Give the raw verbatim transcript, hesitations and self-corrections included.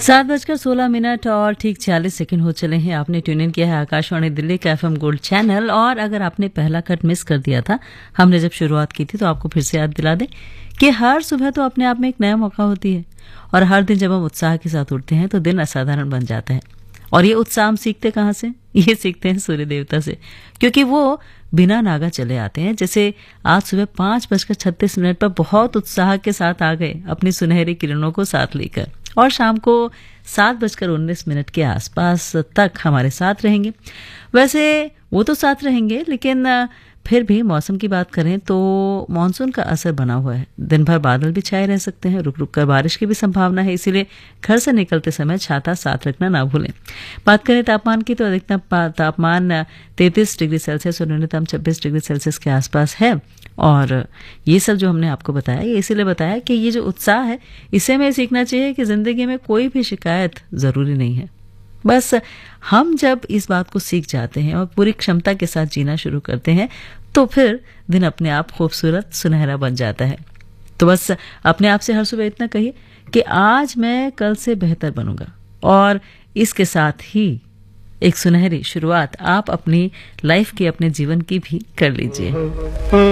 सात बजकर सोलह मिनट और ठीक छियालीस सेकंड हो चले हैं। आपने ट्यून इन किया है आकाशवाणी दिल्ली का एफएम गोल्ड चैनल। और अगर आपने पहला कट मिस कर दिया था हमने जब शुरुआत की थी, तो आपको फिर से याद दिला दें कि हर सुबह तो अपने आप में एक नया मौका होती है, और हर दिन जब हम उत्साह के साथ उठते हैं तो दिन असाधारण बन जाता है। और ये उत्साह हम सीखते कहाँ से? ये सीखते हैं सूर्य देवता से, क्योंकि वो बिना नागा चले आते हैं। जैसे आज सुबह पांच बजकर छत्तीस मिनट पर बहुत उत्साह के साथ आ गए अपनी सुनहरी किरणों को साथ लेकर, और शाम को सात बजकर उन्नीस मिनट के आसपास तक हमारे साथ रहेंगे। वैसे वो तो साथ रहेंगे, लेकिन फिर भी मौसम की बात करें तो मानसून का असर बना हुआ है। दिन भर बादल भी छाए रह सकते हैं, रुक रुक कर बारिश की भी संभावना है, इसीलिए घर से निकलते समय छाता साथ रखना ना भूलें। बात करें तापमान की, तो अधिकतम तापमान तैंतीस डिग्री सेल्सियस और न्यूनतम छब्बीस डिग्री सेल्सियस के आसपास है। और ये सब जो हमने आपको बताया, ये इसीलिए बताया कि ये जो उत्साह है, इसे हमें सीखना चाहिए कि जिंदगी में कोई भी शिकायत जरूरी नहीं है। बस हम जब इस बात को सीख जाते हैं और पूरी क्षमता के साथ जीना शुरू करते हैं, तो फिर दिन अपने आप खूबसूरत सुनहरा बन जाता है। तो बस अपने आप से हर सुबह इतना कहिए कि आज मैं कल से बेहतर बनूंगा, और इसके साथ ही एक सुनहरी शुरुआत आप अपनी लाइफ की, अपने जीवन की भी कर लीजिए।